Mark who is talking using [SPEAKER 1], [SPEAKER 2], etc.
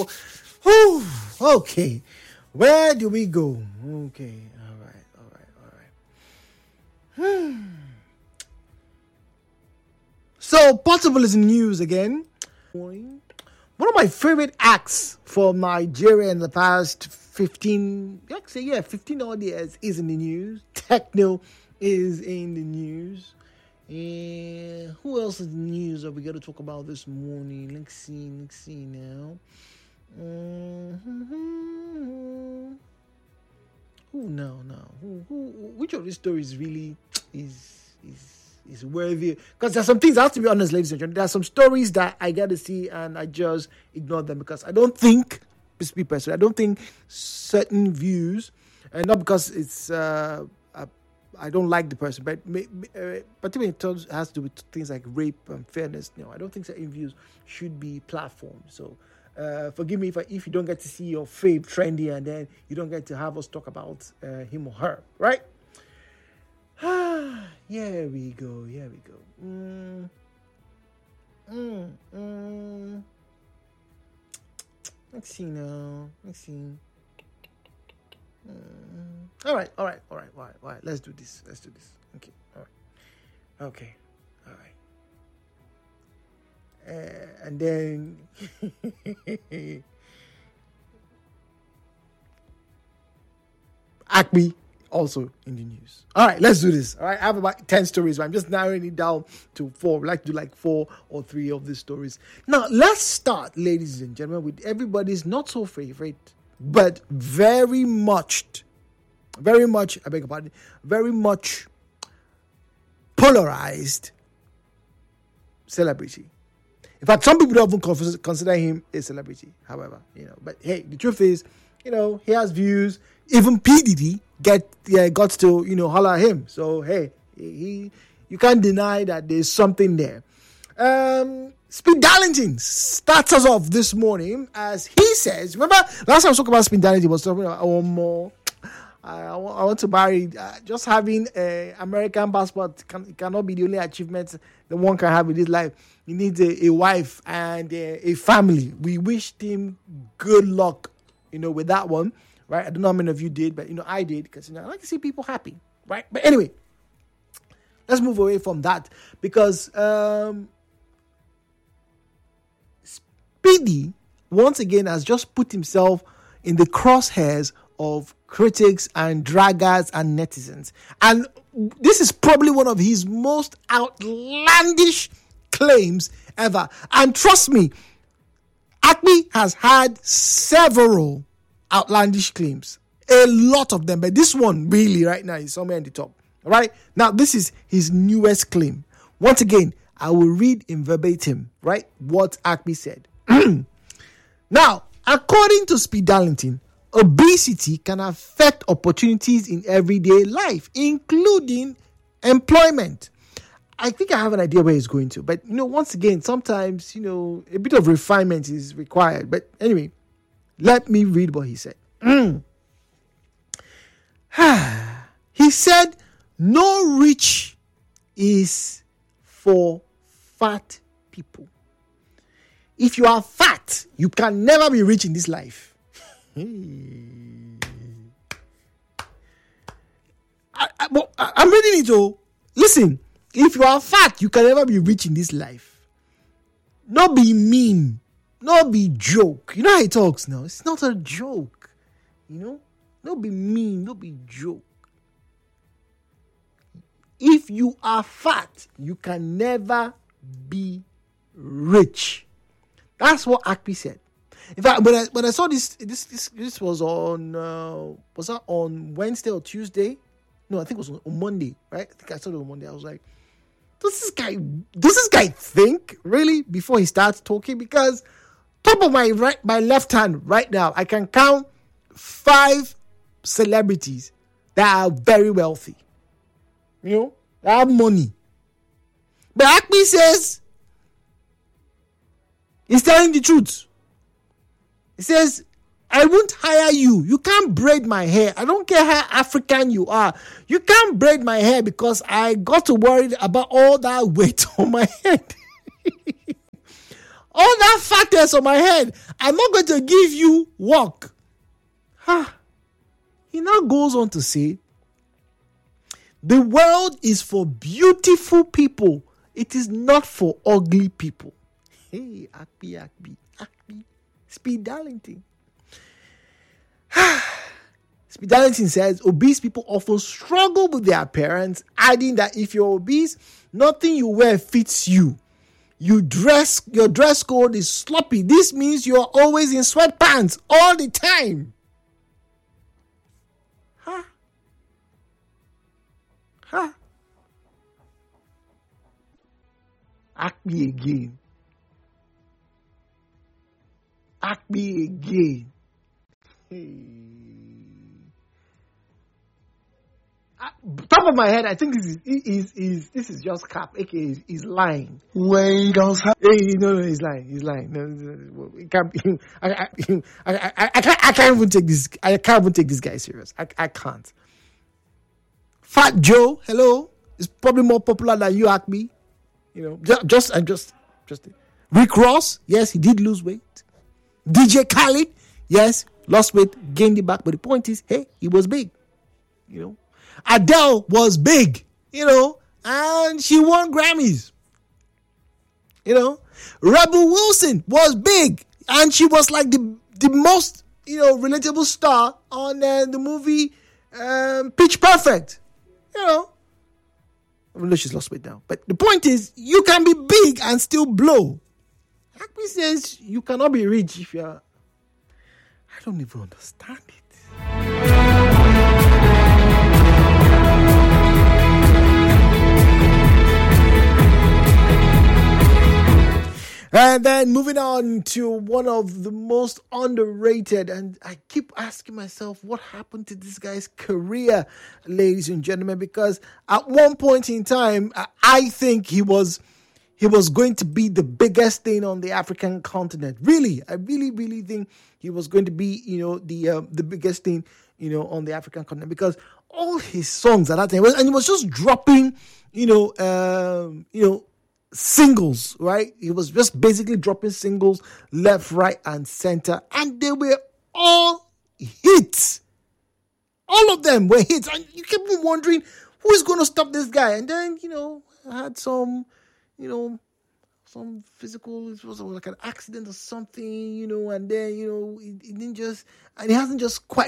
[SPEAKER 1] Whew, okay. Where do we go? Okay. All right. So, Portable is in news again. One of my favorite acts from Nigeria in the past 15 odd years is in the news. Techno is in the news. And who else is in the news that we got to talk about this morning? Let's see now. Which of these stories really is worthy? Because there's some things, I have to be honest, ladies and gentlemen, there are some stories that I get to see and I just ignore them because I don't think, I don't think certain views, and not because it's I don't like the person, but particularly in terms has to do with things like rape and fairness. I don't think certain views should be platformed. So forgive me if you don't get to see your fave trendy and then you don't get to have us talk about him or her, right? Here we go. Let's see now. All right. Let's do this. Okay. All right. Okay. All right. And then Acme also in the news. All right, let's do this. All right, I have about 10 stories, but I'm just narrowing it down to 4. We like to do like 4 or 3 of these stories. Now, let's start, ladies and gentlemen, with everybody's not so favorite, but very much, I beg your pardon, very much polarized celebrity. In fact, some people don't even consider him a celebrity, however, But hey, the truth is, he has views. Even P. Diddy got to, holler at him. So, hey, you can't deny that there's something there. Speed Darlington starts us off this morning as he says, remember, last time I was talking about Speed Darlington, was talking about more. I want to marry. Just having an American passport cannot be the only achievement that one can have in this life. He needs a wife and a family. We wished him good luck, with that one, right? I don't know how many of you did, but, I did because, I like to see people happy, right? But anyway, let's move away from that because Speedy, once again, has just put himself in the crosshairs of critics and draggers and netizens. And this is probably one of his most outlandish claims ever. And trust me, Acme has had several outlandish claims. A lot of them. But this one really right now is somewhere in the top. All right? Now, this is his newest claim. Once again, I will read in verbatim, right, what Acme said. Now, according to Speed Darlington, obesity can affect opportunities in everyday life, including employment. I think I have an idea where he's going to. But, once again, sometimes, a bit of refinement is required. But anyway, let me read what he said. He said, no rich is for fat people. If you are fat, you can never be rich in this life. I'm reading it all. Listen, if you are fat, you can never be rich in this life. Not be mean. Not be joke. You know how he talks now? It's not a joke. Not be mean. Not be joke. If you are fat, you can never be rich. That's what Acme said. In fact, when I saw this was on was that on Wednesday or Tuesday? No, I think it was on Monday, right? I think I saw it on Monday. I was like, does this guy think really before he starts talking? Because top of my left hand right now, I can count 5 celebrities that are very wealthy. That have money. But Acme says he's telling the truth. He says, I won't hire you. You can't braid my hair. I don't care how African you are. You can't braid my hair because I got to worry about all that weight on my head. All that fatness on my head, I'm not going to give you work. He now goes on to say, the world is for beautiful people. It is not for ugly people. Hey, Akpi. Speed Darlington. Speed Darlington says, obese people often struggle with their appearance, adding that if you're obese, nothing you wear fits you. Your dress code is sloppy. This means you're always in sweatpants all the time. Akpi again. Top of my head, I think this is just cap. AKA, he's lying.
[SPEAKER 2] Wait,
[SPEAKER 1] no, he's lying. No, it can't be. I can't even take this. I can't even take this guy serious. I can't. Fat Joe, hello, is probably more popular than you, Akpi. Just Rick Ross, yes, he did lose weight. DJ Khaled, yes, lost weight, gained it back. But the point is, hey, he was big. Adele was big, and she won Grammys. Rebel Wilson was big, and she was like the most, relatable star on the movie Pitch Perfect. Even though she's lost weight now. But the point is, you can be big and still blow. Akpi says you cannot be rich if you're... I don't even understand it. And then moving on to one of the most underrated, and I keep asking myself, what happened to this guy's career, ladies and gentlemen? Because at one point in time, I think he was going to be the biggest thing on the African continent. Really, I really think he was going to be, the biggest thing, on the African continent, because all his songs at that time, and he was just dropping, singles, right? He was just basically dropping singles left, right, and center, and they were all hits. All of them were hits, and you kept on wondering who is going to stop this guy. And then, had some, some physical, it was like an accident or something, and then, it didn't just, and he hasn't just quite